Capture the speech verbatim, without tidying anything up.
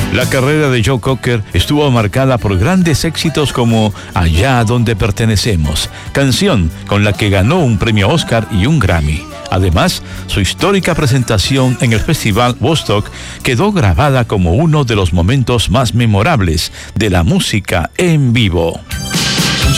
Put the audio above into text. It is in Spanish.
La carrera de Joe Cocker estuvo marcada por grandes éxitos como Allá donde pertenecemos, canción con la que ganó un premio Oscar y un Grammy. Además, su histórica presentación en el Festival Woodstock quedó grabada como uno de los momentos más memorables de la música en vivo.